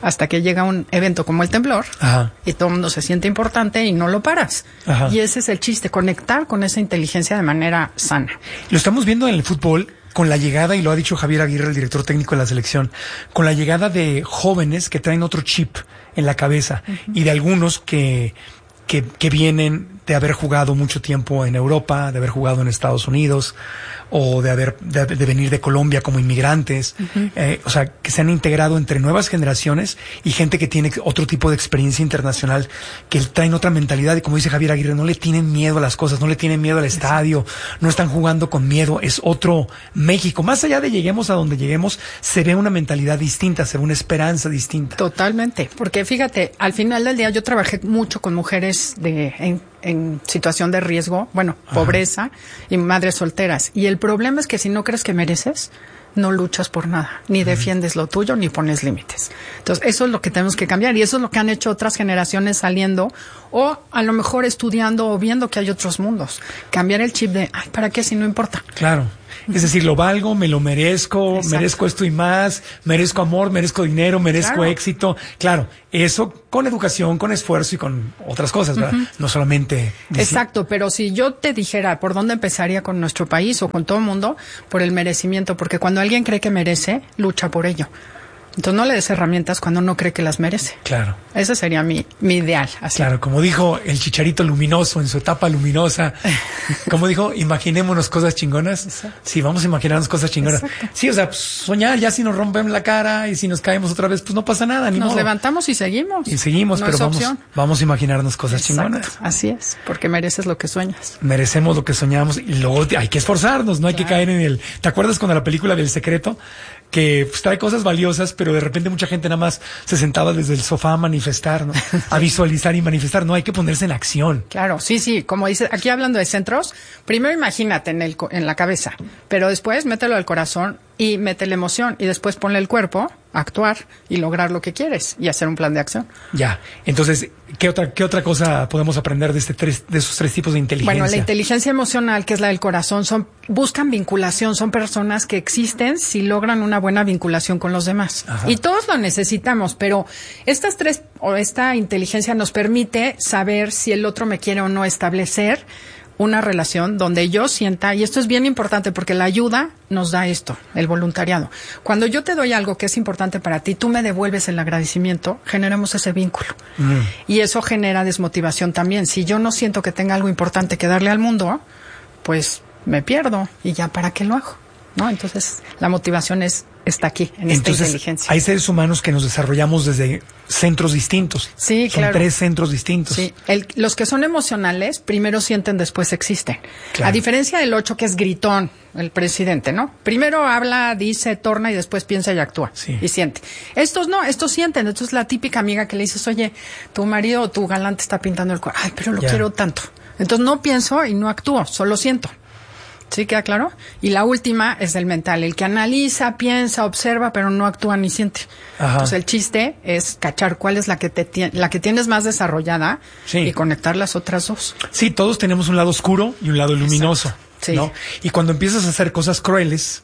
hasta que llega un evento como el temblor. Ajá. Y todo el mundo se siente importante y no lo paras. Ajá. Y ese es el chiste, conectar con esa inteligencia de manera sana. Lo estamos viendo en el fútbol con la llegada, y lo ha dicho Javier Aguirre, el director técnico de la selección, con la llegada de jóvenes que traen otro chip en la cabeza, uh-huh. y de algunos que, que, que vienen de haber jugado mucho tiempo en Europa, de haber jugado en Estados Unidos, o de haber de, de venir de Colombia como inmigrantes, uh-huh. eh, o sea, que se han integrado entre nuevas generaciones y gente que tiene otro tipo de experiencia internacional, que traen otra mentalidad, y como dice Javier Aguirre, no le tienen miedo a las cosas, no le tienen miedo al estadio, no están jugando con miedo, es otro México. Más allá de lleguemos a donde lleguemos, se ve una mentalidad distinta, se ve una esperanza distinta. Totalmente, porque fíjate, al final del día yo trabajé mucho con mujeres de en, en situación de riesgo, bueno, Ajá. pobreza y madres solteras, y el problema es que si no crees que mereces, no luchas por nada, ni uh-huh. defiendes lo tuyo, ni pones límites. Entonces, eso es lo que tenemos que cambiar, y eso es lo que han hecho otras generaciones saliendo, o a lo mejor estudiando o viendo que hay otros mundos. Cambiar el chip de, ay, ¿para qué si no importa? Claro. Es decir, lo valgo, me lo merezco, Exacto. merezco esto y más, merezco amor, merezco dinero, merezco claro. éxito. Claro, eso con educación, con esfuerzo y con otras cosas, ¿verdad? Uh-huh. No solamente... Exacto, pero si yo te dijera por dónde empezaría con nuestro país o con todo el mundo, por el merecimiento, porque cuando alguien cree que merece, lucha por ello. Entonces no le des herramientas cuando no cree que las merece. Claro. Ese sería mi, mi ideal. Así. Claro, como dijo el Chicharito Luminoso en su etapa luminosa, como dijo, imaginémonos cosas chingonas. Exacto. Sí, vamos a imaginarnos cosas chingonas. Exacto. Sí, o sea, pues, soñar, ya si nos rompemos la cara y si nos caemos otra vez, pues no pasa nada, ni Nos modo. levantamos y seguimos. Y seguimos, no pero vamos, vamos a imaginarnos cosas Exacto. chingonas. Así es, porque mereces lo que sueñas. Merecemos lo que soñamos y luego hay que esforzarnos, no hay claro. que caer en el... ¿Te acuerdas cuando la película del Secreto? Que pues, trae cosas valiosas, pero de repente mucha gente nada más se sentaba desde el sofá a manifestar, ¿no? A visualizar y manifestar. No, hay que ponerse en acción. Claro, sí, sí. Como dice, aquí hablando de centros, primero imagínate en el en la cabeza, pero después mételo al corazón y mete la emoción, y después ponle el cuerpo a actuar y lograr lo que quieres y hacer un plan de acción. Ya. Entonces, ¿qué otra qué otra cosa podemos aprender de este tres de esos tres tipos de inteligencia? Bueno, la inteligencia emocional, que es la del corazón, son buscan vinculación, son personas que existen si logran una buena vinculación con los demás. Ajá. Y todos lo necesitamos, pero estas tres o esta inteligencia nos permite saber si el otro me quiere o no, establecer una relación donde yo sienta, y esto es bien importante porque la ayuda nos da esto, el voluntariado. Cuando yo te doy algo que es importante para ti, tú me devuelves el agradecimiento, generamos ese vínculo. Mm. Y eso genera desmotivación también. Si yo no siento que tenga algo importante que darle al mundo, pues me pierdo y ya para qué lo hago, ¿no? Entonces, la motivación es está aquí, en esta Entonces, inteligencia. Hay seres humanos que nos desarrollamos desde centros distintos. Sí, son claro. tres centros distintos. Sí, el, los que son emocionales, primero sienten, después existen. Claro. A diferencia del ocho, que es gritón, el presidente, ¿no? Primero habla, dice, torna y después piensa y actúa. Sí. Y siente. Estos no, estos sienten. Esto es la típica amiga que le dices, oye, tu marido o tu galán te está pintando el cuerpo. Ay, pero lo ya. quiero tanto. Entonces no pienso y no actúo, solo siento. ¿Sí queda claro? Y la última es el mental, el que analiza, piensa, observa, pero no actúa ni siente. Ajá. Entonces el chiste es cachar cuál es la que te la que tienes más desarrollada sí. y conectar las otras dos. Sí, todos tenemos un lado oscuro y un lado luminoso, sí. ¿no? Y cuando empiezas a hacer cosas crueles,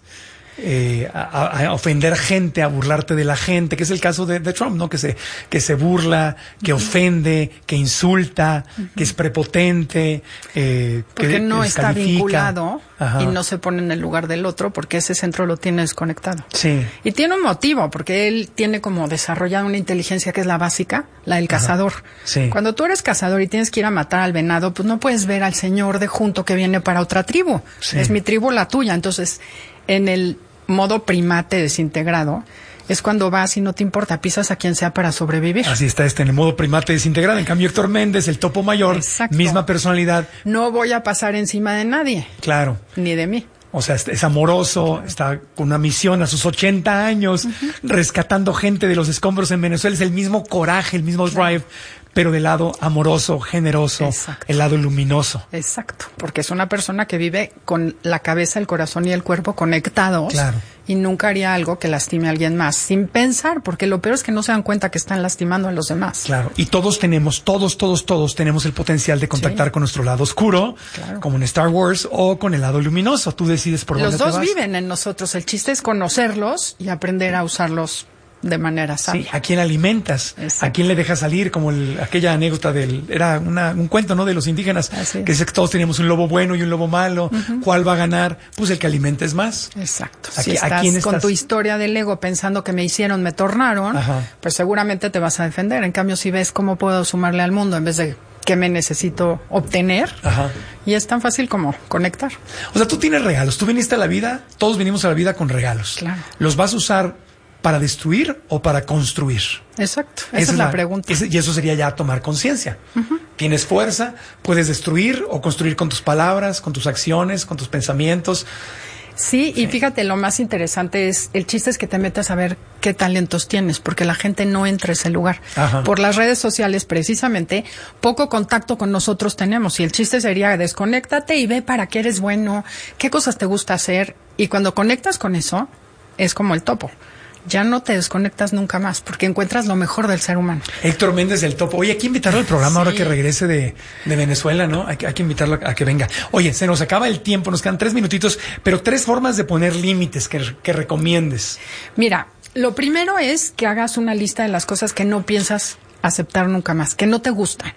Eh, a, a ofender gente, a burlarte de la gente, que es el caso de, de Trump, ¿no? Que se, que se burla, que uh-huh. ofende, que insulta, uh-huh. que es prepotente, eh, porque que no está descalifica. vinculado Ajá. y no se pone en el lugar del otro, porque ese centro lo tiene desconectado. Sí. Y tiene un motivo, porque él tiene como desarrollado una inteligencia que es la básica, la del cazador. Sí. Cuando tú eres cazador y tienes que ir a matar al venado, pues no puedes ver al señor de junto que viene para otra tribu. Sí. Es mi tribu la tuya. Entonces, en el modo primate desintegrado, es cuando vas y no te importa, pisas a quien sea para sobrevivir. Así está este en el modo primate desintegrado. En cambio, Héctor Méndez, el topo mayor, Exacto. misma personalidad. No voy a pasar encima de nadie. Claro. Ni de mí. O sea, es amoroso, está con una misión a sus ochenta años, uh-huh. rescatando gente de los escombros en Venezuela. Es el mismo coraje, el mismo drive, pero del lado amoroso, generoso, Exacto. el lado luminoso. Exacto, porque es una persona que vive con la cabeza, el corazón y el cuerpo conectados. Claro. Y nunca haría algo que lastime a alguien más, sin pensar, porque lo peor es que no se dan cuenta que están lastimando a los demás. Claro, y todos tenemos, todos, todos, todos tenemos el potencial de contactar sí. con nuestro lado oscuro, claro. como en Star Wars, o con el lado luminoso. Tú decides por dónde te vas. Los dos viven en nosotros. El chiste es conocerlos y aprender a usarlos de manera sabia. Sí, ¿a quién alimentas? Exacto. ¿A quién le dejas salir? Como el, aquella anécdota del, era una, un cuento, ¿no? De los indígenas, Así que dice que todos teníamos un lobo bueno y un lobo malo. Uh-huh. ¿Cuál va a ganar? Pues el que alimentes más. Exacto. ¿A, si qué, estás ¿a quién estás? Con tu historia del ego pensando que me hicieron, me tornaron, Ajá. pues seguramente te vas a defender. En cambio, si ves cómo puedo sumarle al mundo en vez de qué me necesito obtener, Ajá. y es tan fácil como conectar. O sea, tú tienes regalos, tú viniste a la vida, todos venimos a la vida con regalos. Claro. ¿Los vas a usar para destruir o para construir? Exacto, esa, esa es la, la pregunta. Ese, y eso sería ya tomar conciencia. Uh-huh. Tienes fuerza, puedes destruir o construir con tus palabras, con tus acciones, con tus pensamientos. Sí, sí, y fíjate, lo más interesante es, el chiste es que te metas a ver qué talentos tienes, porque la gente no entra a ese lugar. Ajá. Por las redes sociales, precisamente, poco contacto con nosotros tenemos, y el chiste sería desconéctate y ve para qué eres bueno, qué cosas te gusta hacer, y cuando conectas con eso, es como el topo. Ya no te desconectas nunca más, porque encuentras lo mejor del ser humano. Héctor Méndez del Topo. Oye, hay que invitarlo al programa sí. ahora que regrese de, de Venezuela, ¿no? Hay que, hay que invitarlo a que venga. Oye, se nos acaba el tiempo, nos quedan tres minutitos, pero tres formas de poner límites que, que recomiendes. Mira, lo primero es que hagas una lista de las cosas que no piensas aceptar nunca más, que no te gustan.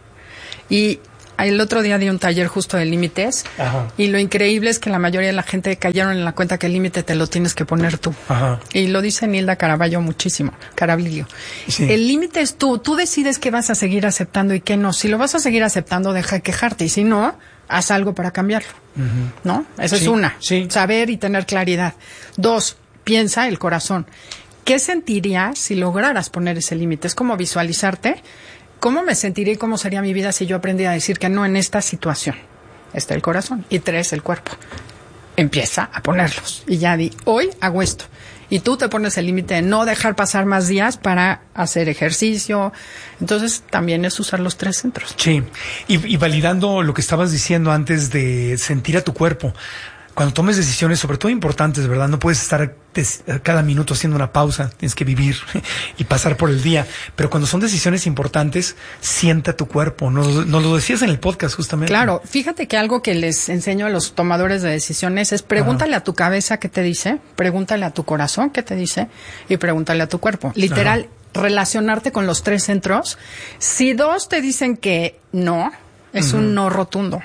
Y el otro día di un taller justo de límites. Ajá. Y lo increíble es que la mayoría de la gente cayeron en la cuenta que el límite te lo tienes que poner tú. Ajá. Y lo dice Nilda Caraballo muchísimo, Carablillo. Sí. El límite es tú, tú decides qué vas a seguir aceptando y qué no. Si lo vas a seguir aceptando, deja de quejarte, y si no, haz algo para cambiarlo. Uh-huh. ¿No? Esa sí. es una, sí. saber y tener claridad. Dos, piensa el corazón. ¿Qué sentirías si lograras poner ese límite? Es como visualizarte. ¿Cómo me sentiría y cómo sería mi vida si yo aprendiera a decir que no en esta situación? Está el corazón. Y tres, el cuerpo. Empieza a ponerlos. Y ya di, hoy hago esto. Y tú te pones el límite de no dejar pasar más días para hacer ejercicio. Entonces, también es usar los tres centros. Sí. Y, y validando lo que estabas diciendo antes de sentir a tu cuerpo. Cuando tomes decisiones, sobre todo importantes, ¿verdad? No puedes estar des- cada minuto haciendo una pausa, tienes que vivir y pasar por el día. Pero cuando son decisiones importantes, sienta tu cuerpo. Nos, nos lo decías en el podcast justamente. Claro, fíjate que algo que les enseño a los tomadores de decisiones es pregúntale Ajá. a tu cabeza qué te dice, pregúntale a tu corazón qué te dice y pregúntale a tu cuerpo. Literal, Ajá. relacionarte con los tres centros. Si dos te dicen que no, es uh-huh. un no rotundo.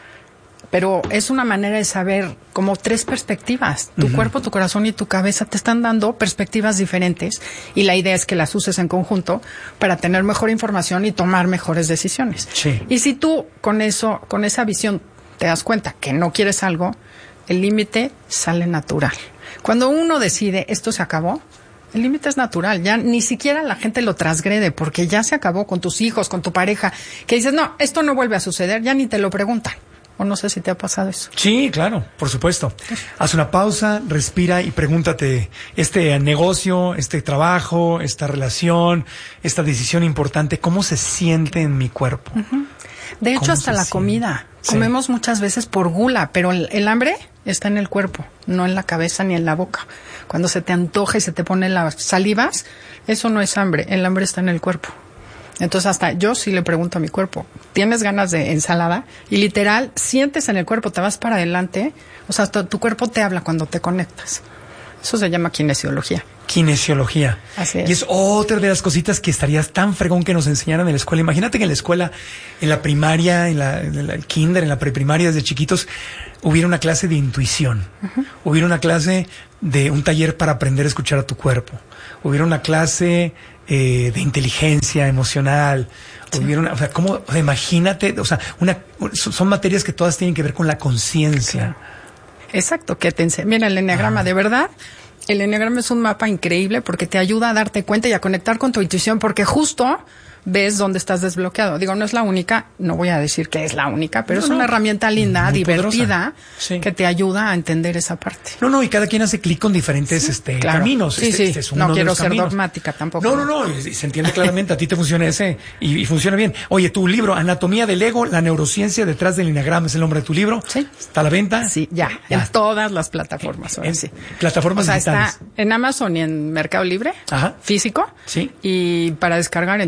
Pero es una manera de saber como tres perspectivas. Tu uh-huh. cuerpo, tu corazón y tu cabeza te están dando perspectivas diferentes y la idea es que las uses en conjunto para tener mejor información y tomar mejores decisiones. Sí. Y si tú con eso, con esa visión te das cuenta que no quieres algo, el límite sale natural. Cuando uno decide esto se acabó, el límite es natural, ya ni siquiera la gente lo transgrede porque ya se acabó con tus hijos, con tu pareja, que dices, no, esto no vuelve a suceder, ya ni te lo preguntan. O no sé si te ha pasado eso. Sí, claro, por supuesto. Haz una pausa, respira y pregúntate, este negocio, este trabajo, esta relación, esta decisión importante, ¿cómo se siente en mi cuerpo? Uh-huh. De hecho, hasta la siente? comida. Sí. Comemos muchas veces por gula, pero el, el hambre está en el cuerpo, no en la cabeza ni en la boca. Cuando se te antoja y se te ponen las salivas, eso no es hambre, el hambre está en el cuerpo. Entonces hasta yo sí le pregunto a mi cuerpo, ¿tienes ganas de ensalada? Y literal, sientes en el cuerpo, te vas para adelante, o sea, hasta tu cuerpo te habla cuando te conectas. Eso se llama kinesiología. Kinesiología. Así es. Y es otra de las cositas que estarías tan fregón que nos enseñaran en la escuela. Imagínate que en la escuela, en la primaria, en la, en la el kinder, en la preprimaria, desde chiquitos, hubiera una clase de intuición. Uh-huh. Hubiera una clase de un taller para aprender a escuchar a tu cuerpo. Hubiera una clase eh, de inteligencia emocional. Sí. Hubiera una, o sea, ¿cómo? O sea, imagínate, o sea, una, son materias que todas tienen que ver con la conciencia. Claro. Exacto, que te enseña. Mira, el enneagrama, ah. de verdad, el enneagrama es un mapa increíble porque te ayuda a darte cuenta y a conectar con tu intuición, porque justo ves dónde estás desbloqueado. Digo, no es la única, no voy a decir que es la única, pero no, es una no. herramienta linda, muy divertida, sí. que te ayuda a entender esa parte. No, no, y cada quien hace clic con diferentes sí, este, claro. caminos. Sí, este, sí. Este es uno no quiero de ser caminos. dogmática tampoco. No, no, no, y se entiende claramente, a ti te funciona ese y, y funciona bien. Oye, tu libro, Anatomía del Ego, la neurociencia detrás del enneagrama, es el nombre de tu libro. Sí. ¿Está a la venta? Sí, ya, ya. En todas las plataformas. Ahora en sí. Plataformas o sea, digitales. Está en Amazon y en Mercado Libre, Ajá. físico, sí. y para descargar en todas.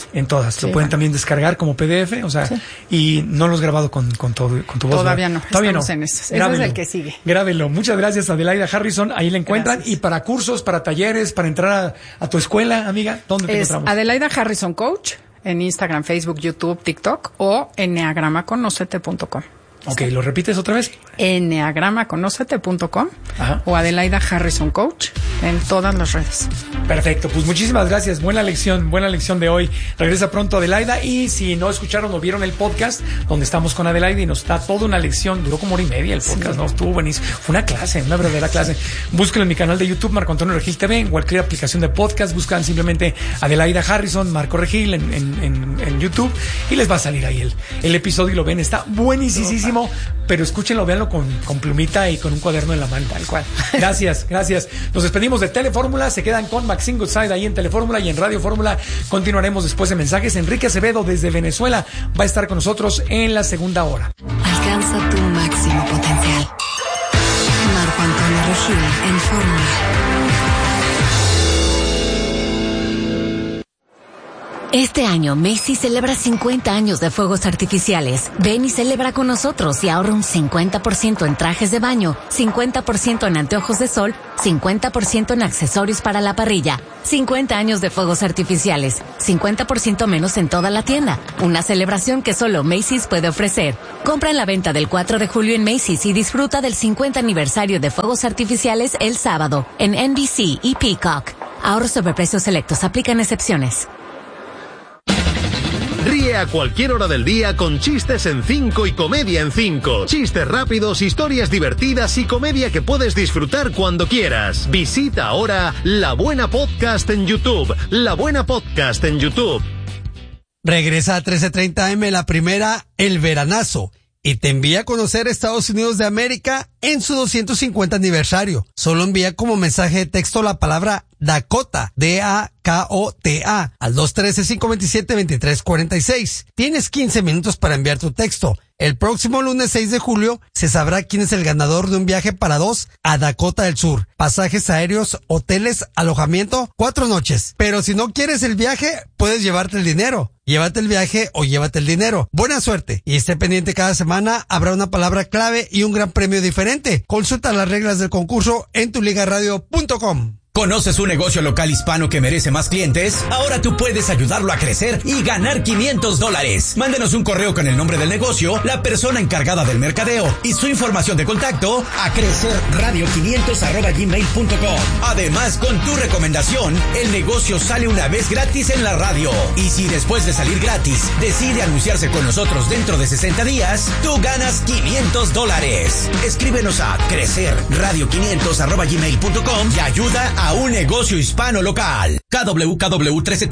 todas. En todas. Sí, lo pueden bueno. también descargar como P D F, o sea, sí. Y no lo has grabado con, con, todo, con tu voz. Todavía no. Todavía Estamos no. en eso. Ese es el que sigue. Grábelo. Muchas gracias, Adelaida Harrison. Ahí la encuentran. Gracias. Y para cursos, para talleres, para entrar a, a tu escuela, amiga, ¿dónde te es encontramos? Adelaida Harrison Coach en Instagram, Facebook, YouTube, TikTok o enneagrama conócete punto com. Ok, ¿lo repites otra vez? enneagrama conócete punto com o Adelaida Harrison Coach en todas las redes. Perfecto, pues muchísimas gracias. Buena lección, buena lección de hoy. Regresa pronto Adelaida y si no escucharon o vieron el podcast donde estamos con Adelaida y nos da toda una lección, duró como hora y media el podcast, sí. ¿no? Estuvo buenísimo. Fue una clase, una verdadera clase. Búsquenlo en mi canal de YouTube, Marco Antonio Regil T V, en cualquier aplicación de podcast, buscan simplemente Adelaida Harrison, Marco Regil en, en, en, en YouTube y les va a salir ahí el, el episodio y lo ven. Está buenísimo. Pero escúchenlo, véanlo con, con plumita y con un cuaderno en la mano, tal cual. Gracias, gracias. Nos despedimos de Telefórmula, se quedan con Maxine Goodside ahí en Telefórmula y en Radio Fórmula. Continuaremos después de mensajes. Enrique Acevedo desde Venezuela va a estar con nosotros en la segunda hora. Alcanza tu máximo potencial. Marco Antonio Regil en Fórmula. Este año Macy's celebra cincuenta años de fuegos artificiales. Ven y celebra con nosotros y ahorra un cincuenta por ciento en trajes de baño, cincuenta por ciento en anteojos de sol, cincuenta por ciento en accesorios para la parrilla. cincuenta años de fuegos artificiales, cincuenta por ciento menos en toda la tienda. Una celebración que solo Macy's puede ofrecer. Compra en la venta del cuatro de julio en Macy's y disfruta del cincuenta aniversario de fuegos artificiales el sábado en N B C y Peacock. Ahorros sobre precios selectos, aplican excepciones. Ríe a cualquier hora del día con chistes en cinco y comedia en cinco. Chistes rápidos, historias divertidas y comedia que puedes disfrutar cuando quieras. Visita ahora La Buena Podcast en YouTube. La Buena Podcast en YouTube. Regresa a trece treinta eme la primera, El Veranazo, y te envía a conocer Estados Unidos de América en su doscientos cincuenta aniversario. Solo envía como mensaje de texto la palabra Dakota, D A K O T A, al dos uno tres, cinco dos siete, dos tres cuatro seis. Tienes quince minutos para enviar tu texto. El próximo lunes seis de julio se sabrá quién es el ganador de un viaje para dos a Dakota del Sur. Pasajes aéreos, hoteles, alojamiento, cuatro noches. Pero si no quieres el viaje, puedes llevarte el dinero. Llévate el viaje o llévate el dinero. Buena suerte y esté pendiente cada semana. Habrá una palabra clave y un gran premio diferente. Consulta las reglas del concurso en tu liga radio punto com. ¿Conoces un negocio local hispano que merece más clientes? Ahora tú puedes ayudarlo a crecer y ganar quinientos dólares. Mándenos un correo con el nombre del negocio, la persona encargada del mercadeo y su información de contacto a crecerradio quinientos arroba gmail punto com. Además, con tu recomendación, el negocio sale una vez gratis en la radio. Y si después de salir gratis decide anunciarse con nosotros dentro de sesenta días, tú ganas quinientos dólares. Escríbenos a crecerradio quinientos arroba gmail punto com y ayuda a a un negocio hispano local. K W K W trece